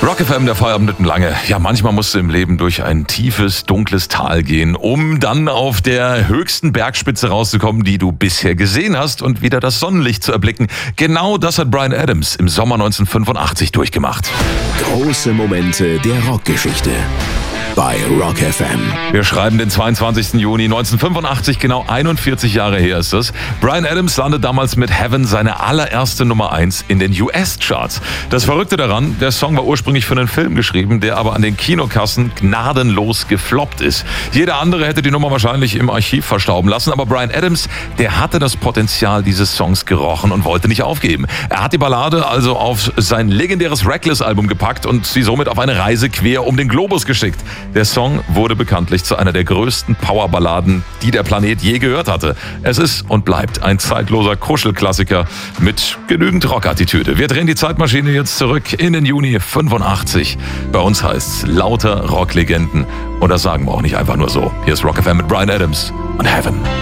Rock FM, der Feierabend mitten lange. Ja, manchmal musst du im Leben durch ein tiefes, dunkles Tal gehen, um dann auf der höchsten Bergspitze rauszukommen, die du bisher gesehen hast und wieder das Sonnenlicht zu erblicken. Genau das hat Bryan Adams im Sommer 1985 durchgemacht. Große Momente der Rockgeschichte bei Rock FM. Wir schreiben den 22. Juni 1985, genau 41 Jahre her ist es. Bryan Adams landet damals mit Heaven seine allererste Nummer 1 in den US-Charts. Das Verrückte daran, der Song war ursprünglich für einen Film geschrieben, der aber an den Kinokassen gnadenlos gefloppt ist. Jeder andere hätte die Nummer wahrscheinlich im Archiv verstauben lassen, aber Bryan Adams, der hatte das Potenzial dieses Songs gerochen und wollte nicht aufgeben. Er hat die Ballade also auf sein legendäres Reckless-Album gepackt und sie somit auf eine Reise quer um den Globus geschickt. Der Song wurde bekanntlich zu einer der größten Powerballaden, die der Planet je gehört hatte. Es ist und bleibt ein zeitloser Kuschelklassiker mit genügend Rockattitüde. Wir drehen die Zeitmaschine jetzt zurück in den Juni 85. Bei uns heißt's lauter Rocklegenden. Und das sagen wir auch nicht einfach nur so. Hier ist Rock FM mit Bryan Adams und Heaven.